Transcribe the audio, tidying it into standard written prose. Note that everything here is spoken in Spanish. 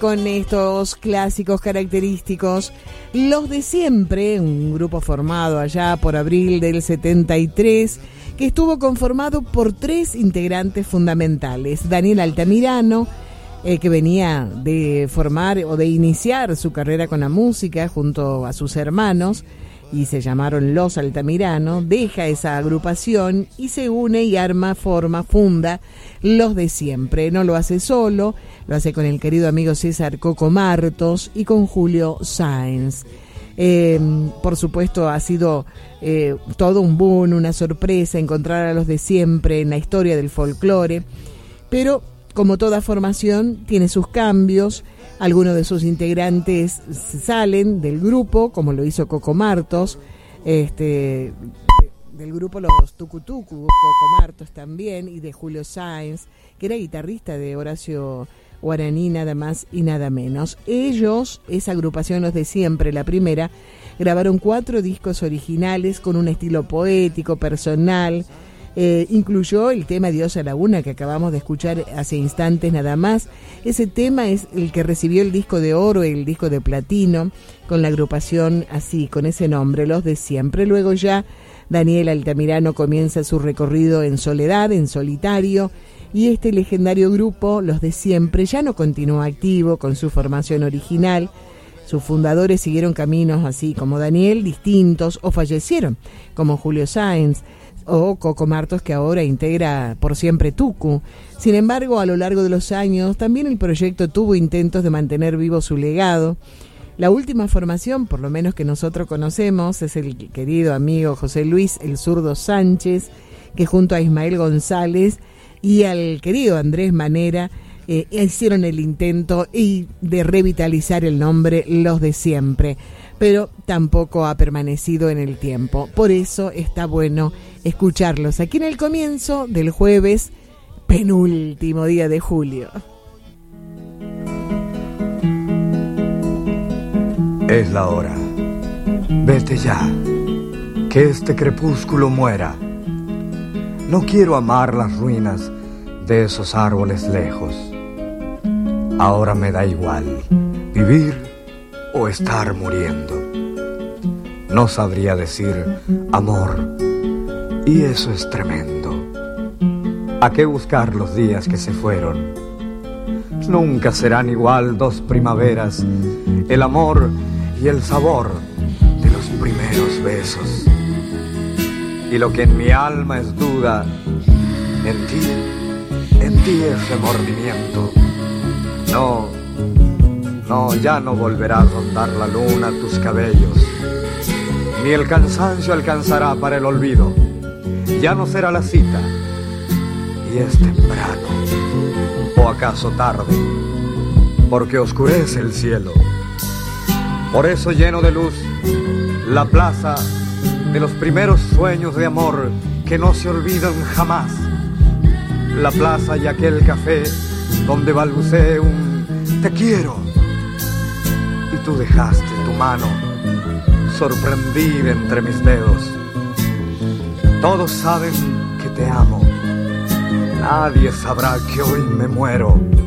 con estos clásicos característicos. Los de Siempre, un grupo formado allá por abril del 73, que estuvo conformado por 3 integrantes fundamentales. Daniel Altamirano, que venía de formar o de iniciar su carrera con la música junto a sus hermanos, y se llamaron Los Altamirano, deja esa agrupación y se une y funda Los de Siempre. No lo hace solo, lo hace con el querido amigo César Coco Martos y con Julio Sáenz. Por supuesto ha sido todo un boom, una sorpresa encontrar a Los de Siempre en la historia del folclore, pero como toda formación tiene sus cambios. Algunos de sus integrantes salen del grupo, como lo hizo Coco Martos, del grupo Los Tucutucu, Coco Martos también, y de Julio Sáenz, que era guitarrista de Horacio Guaraní, nada más y nada menos. Ellos, esa agrupación Los de Siempre, la primera, grabaron 4 discos originales con un estilo poético, personal. Incluyó el tema Diosa Laguna, que acabamos de escuchar hace instantes nada más. Ese tema es el que recibió el disco de oro y el disco de platino, con la agrupación así, con ese nombre, Los de Siempre. Luego ya Daniel Altamirano comienza su recorrido en soledad, en solitario, y este legendario grupo, Los de Siempre, ya no continúa activo con su formación original. Sus fundadores siguieron caminos así como Daniel, distintos, o fallecieron, como Julio Sáenz o Coco Martos, que ahora integra Por Siempre Tucu. Sin embargo, a lo largo de los años, también el proyecto tuvo intentos de mantener vivo su legado. La última formación, por lo menos que nosotros conocemos, es el querido amigo José Luis El Zurdo Sánchez, que junto a Ismael González y al querido Andrés Manera hicieron el intento de revitalizar el nombre Los de Siempre, pero tampoco ha permanecido en el tiempo. Por eso está bueno escucharlos aquí en el comienzo del jueves, penúltimo día de julio. Es la hora. Vete ya, que este crepúsculo muera. No quiero amar las ruinas de esos árboles lejos. Ahora me da igual vivir o estar muriendo. No sabría decir amor, y eso es tremendo. ¿A qué buscar los días que se fueron? Nunca serán igual 2 primaveras, el amor y el sabor de los primeros besos. Y lo que en mi alma es duda, en ti es remordimiento. No, ya no volverá a rondar la luna tus cabellos, ni el cansancio alcanzará para el olvido. Ya no será la cita, y es temprano, o acaso tarde, porque oscurece el cielo. Por eso lleno de luz la plaza de los primeros sueños de amor que no se olvidan jamás. La plaza y aquel café donde balbuceé un te quiero, y tú dejaste tu mano sorprendida entre mis dedos. Todos saben que te amo, nadie sabrá que hoy me muero.